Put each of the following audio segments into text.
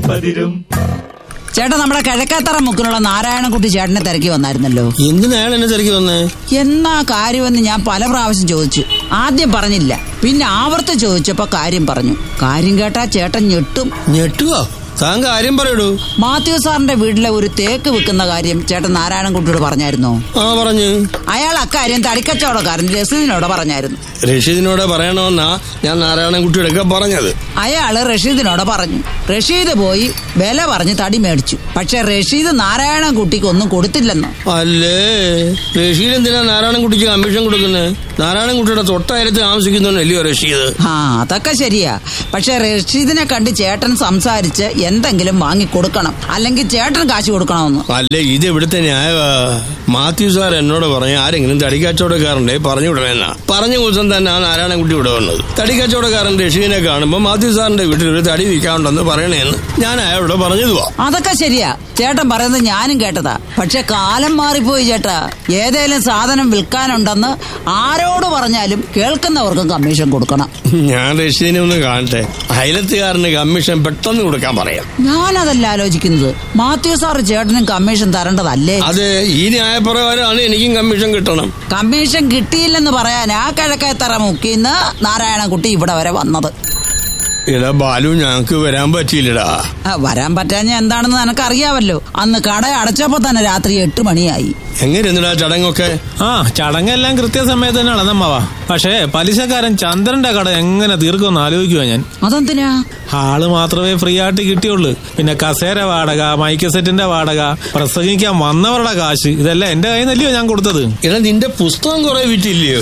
പതിരും. ചേട്ടാ, നമ്മുടെ കിഴക്കേത്തറ മുക്കിലുള്ള നാരായണൻകുട്ടി ചേട്ടനെ തിരക്കി വന്നായിരുന്നല്ലോ. എന്തിനാണ് എന്നെ തിരക്കി വന്നേ? എന്നാ കാര്യമെന്ന് ഞാൻ പല പ്രാവശ്യം ചോദിച്ചു. ആദ്യം പറഞ്ഞില്ല, പിന്നെ ആവർത്തി ചോദിച്ചപ്പോ കാര്യം പറഞ്ഞു. കാര്യം കേട്ടാ ചേട്ടൻ ഞെട്ടും. ഞെട്ടുവോ? താൻ കാര്യം പറയൂ. മാത്യു സാറിന്റെ വീട്ടിലെ ഒരു തേക്ക് വിൽക്കുന്ന കാര്യം ചേട്ടൻ നാരായണൻകുട്ടിയോട് പറഞ്ഞായിരുന്നോ? ആ, പറഞ്ഞു. അയാൾ അക്കാര്യം തടിക്കച്ചവടക്കാരൻ റഷീദിനോട് പറഞ്ഞായിരുന്നു. റഷീദിനോട് പറയണമെന്നാ ഞാൻ നാരായണൻകുട്ടിയോടൊക്കെ പറഞ്ഞത്. അയാള് റഷീദിനോട് പറഞ്ഞു. റഷീദ് പോയി വില പറഞ്ഞ് തടി മേടിച്ചു. പക്ഷെ റഷീദ് നാരായണൻകുട്ടിക്ക് ഒന്നും കൊടുത്തില്ലെന്നോ? അല്ലേ, റഷീദ് എന്തിനാ നാരായണൻകുട്ടിക്ക് കമ്മീഷൻ കൊടുക്കുന്നത്? നാരായണൻകുട്ടിയുടെ തൊട്ടയരത്ത് താമസിക്കുന്നല്ലയോ റഷീദ്? ആ, അതൊക്കെ ശരിയാ. പക്ഷെ റഷീദിനെ കണ്ട് ചേട്ടൻ സംസാരിച്ച് എന്തെങ്കിലും വാങ്ങിക്കൊടുക്കണം, അല്ലെങ്കിൽ ചേട്ടൻ കാശ് കൊടുക്കണമെന്ന്. അല്ലേ, ഇത് ഇവിടുത്തെ ന്യായവാ. മാത്യു സാർ എന്നോട് പറഞ്ഞു ആരെങ്കിലും തടിക്കച്ചവടക്കാരന്റെ പറഞ്ഞു വിടണമെന്നാ. പറഞ്ഞ ദിവസം തന്നെ ആ നാരായണൻകുട്ടി ഇവിടെ വന്നത്. തടിക്കച്ചവടക്കാരൻ റഷീദിനെ കാണുമ്പോ മാത്യു സാറിന്റെ വീട്ടിൽ ഒരു തടി വിൽക്കാനുണ്ടെന്ന് പറയണേന്ന് ഞാൻ അയാളോട് പറഞ്ഞതുവാ. അതൊക്കെ ശരിയാ, ചേട്ടൻ പറയുന്നത് ഞാനും കേട്ടതാ. പക്ഷെ കാലം മാറിപ്പോയി ചേട്ടാ. ഏതേലും സാധനം വിൽക്കാനുണ്ടെന്ന് ആരോട് പറഞ്ഞാലും കേൾക്കുന്നവർക്കും കമ്മീഷൻ കൊടുക്കണം. ഞാൻ റഷീദിനെ ഒന്ന് കാണട്ടെ. അയലത്തുകാരന് കമ്മീഷൻ പെട്ടെന്ന് കൊടുക്കാൻ പറയാം. ഞാനതല്ല ആലോചിക്കുന്നത്. മാത്യു സാർ ചേട്ടനും കമ്മീഷൻ തരേണ്ടതല്ലേ? അതെ, ഈ ന്യായപ്രകാരമാണ് എനിക്കും കമ്മീഷൻ കിട്ടണം. കമ്മീഷൻ കിട്ടിയില്ലെന്ന് പറയാൻ ആ കിഴക്കേത്തറ മുക്കിന്ന് നാരായണൻകുട്ടി ഇവിടെ വരെ വന്നത്. എടാ ബാലു, ഞങ്ങക്ക് വരാൻ പറ്റിയില്ലടാ. വരാൻ പറ്റാഞ്ഞ എന്താണെന്ന് നിനക്കറിയാവല്ലോ. അന്ന് കട അടച്ചപ്പോ തന്നെ രാത്രി 8 മണിയായി. എങ്ങനെയാ ചടങ്ങൊക്കെ? ചടങ്ങെല്ലാം കൃത്യസമയത്ത് തന്നെ നടന്നമ്മാവാ. പക്ഷേ പലിശക്കാരൻ ചന്ദ്രന്റെ കട എങ്ങനെ തീർക്കുമെന്ന് ആലോചിക്കുവാ ഞാൻ. അതെന്തിനാ? ആള് മാത്രമേ ഫ്രീ ആയിട്ട് കിട്ടിയുള്ളൂ. പിന്നെ കസേര വാടക, മൈക്ക് സെറ്റിന്റെ വാടക, പ്രസംഗിക്കാൻ വന്നവരുടെ കാശ്, ഇതെല്ലാം എന്റെ കയ്യിൽ നിന്നല്ലയോ ഞാൻ കൊടുത്തത്. എടാ, നിന്റെ പുസ്തകം കുറെ വിറ്റില്ലയോ?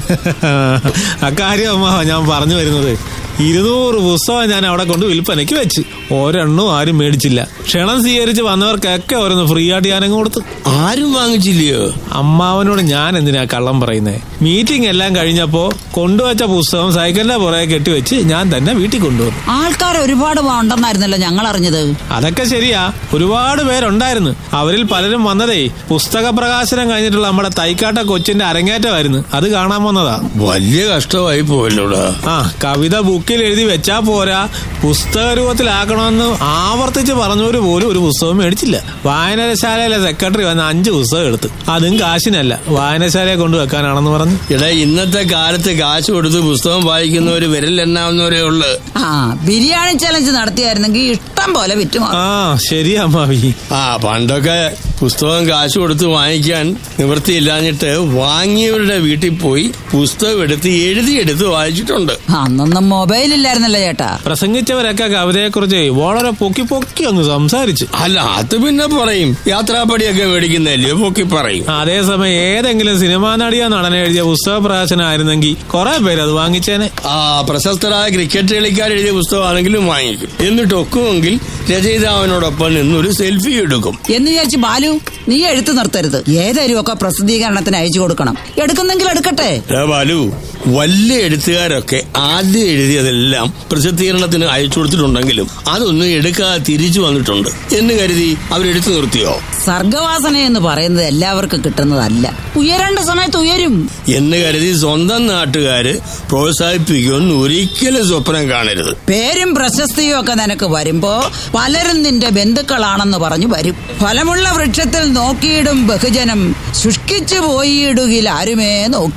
അക്കാര്യം അമ്മാവാ ഞാൻ പറഞ്ഞു വരുന്നത്. 200 പുസ്തകം ഞാൻ അവിടെ കൊണ്ട് വിൽപ്പനയ്ക്ക് വെച്ച്. ഒരെണ്ണവും ആരും മേടിച്ചില്ല. ക്ഷണം സ്വീകരിച്ച് വന്നവർക്കൊക്കെ ഓരോന്ന് ഫ്രീ ആയിട്ട് ഞാനങ്ങ് കൊടുത്തു. ആരും വാങ്ങിച്ചില്ലയോ? അമ്മാവനോട് ഞാൻ എന്തിനാ കള്ളം പറയുന്നേ? മീറ്റിംഗ് എല്ലാം കഴിഞ്ഞപ്പോ കൊണ്ടുവച്ച പുസ്തകം സൈക്കിളിന്റെ പുറകെ കെട്ടിവെച്ച് ഞാൻ തന്നെ വീട്ടിൽ കൊണ്ടുവന്നു. ആൾക്കാർ ഒരുപാട് ഉണ്ടെന്നായിരുന്നല്ലോ ഞങ്ങൾ അറിഞ്ഞത്. അതൊക്കെ ശരിയാ, ഒരുപാട് പേരുണ്ടായിരുന്നു. അവരിൽ പലരും വന്നതേ പുസ്തക പ്രകാശനം കഴിഞ്ഞിട്ടുള്ള നമ്മുടെ തൈക്കാട്ട കൊച്ചിന്റെ അരങ്ങേറ്റമായിരുന്നു. അത് കാണാൻ വന്നതാ. വലിയ കഷ്ടമായി പോയല്ലോടാ. കവിത ബുക്കിൽ എഴുതി വെച്ചാ പോരാ, പുസ്തക രൂപത്തിലാക്കണമെന്ന് ആവർത്തിച്ച് പറഞ്ഞവര് പോലും ഒരു പുസ്തകം മേടിച്ചില്ല. വായനശാലയിലെ സെക്രട്ടറി വന്ന് 5 പുസ്തകം എടുത്ത്. അതും കാശിനല്ല, വായനശാലയെ കൊണ്ടുവെക്കാനാണെന്ന് പറഞ്ഞു. എടാ, ഇന്നത്തെ കാലത്ത് കാശ് കൊടുത്ത് പുസ്തകം വായിക്കുന്നവര് വിരലെണ്ണാവുന്നവരേ ഉള്ളു. ബിരിയാണി ചലഞ്ച് നടത്തിയായിരുന്നെങ്കിൽ ഇഷ്ടം പോലെ വിറ്റുമാ. ശരിയാ മാവി. പണ്ടൊക്കെ പുസ്തകം കാശ് കൊടുത്ത് വാങ്ങിക്കാൻ നിവൃത്തിയില്ലാഞ്ഞിട്ട് വാങ്ങിയവരുടെ വീട്ടിൽ പോയി പുസ്തകം എഴുതിയെടുത്ത് വായിച്ചിട്ടുണ്ട്. അന്നൊന്നും മൊബൈൽ ഇല്ലായിരുന്നല്ലോ ചേട്ടാ. പ്രസംഗിച്ചവരൊക്കെ കവിതയെക്കുറിച്ച് വളരെ പൊക്കി പൊക്കി അങ്ങ് സംസാരിച്ചു. അല്ല, അത് പിന്നെ പറയും. യാത്രാപ്പടിയൊക്കെ മേടിക്കുന്നല്ലേ പൊക്കി പറയും. അതേസമയം ഏതെങ്കിലും സിനിമാ നടിയോ നടനെ എഴുതിയ പുസ്തക പ്രകാശനം ആയിരുന്നെങ്കിൽ കുറെ പേര് അത് വാങ്ങിച്ചേനെ. പ്രശസ്തരായ ക്രിക്കറ്റ് കളിക്കാരെഴുതിയ പുസ്തകമാണെങ്കിലും വാങ്ങിക്കും. എന്നിട്ട് ഒക്കുമെങ്കിൽ രചയിതാവിനോടൊപ്പം നിന്നൊരു സെൽഫി എടുക്കും. എന്ന് വിചാരിച്ച് ബാലു, നീ എഴുത്ത് നിർത്തരുത്. ഏതായാലും ഒക്കെ പ്രസിദ്ധീകരണത്തിന് അയച്ചു കൊടുക്കണം. എടുക്കുന്നെങ്കിൽ എടുക്കട്ടെ. ബാലു, വലിയ എഴുത്തുകാരൊക്കെ ആദ്യം എഴുതിയതെല്ലാം പ്രസിദ്ധീകരണത്തിന് അയച്ചു കൊടുത്തിട്ടുണ്ടെങ്കിലും അതൊന്നും എടുക്കാതെ തിരിച്ചു വന്നിട്ടുണ്ട് എന്ന് കരുതി അവരെടുത്തു നിർത്തിയോ? സർഗവാസന എന്ന് പറയുന്നത് എല്ലാവർക്കും കിട്ടുന്നതല്ല. ഉയരേണ്ട സമയത്ത് ഉയരും എന്ന് കരുതി സ്വന്തം നാട്ടുകാര് പ്രോത്സാഹിപ്പിക്കുമെന്ന് ഒരിക്കലും സ്വപ്നം കാണരുത്. പേരും പ്രശസ്തിയും ഒക്കെ നിനക്ക് വരുമ്പോ പലരും നിന്റെ ബന്ധുക്കളാണെന്ന് പറഞ്ഞു വരും. ഫലമുള്ള വൃക്ഷത്തിൽ നോക്കിയിടും ബഹുജനം, ശുഷ്കിച്ചു പോയിടുകിൽ ആരുമേ നോക്കി.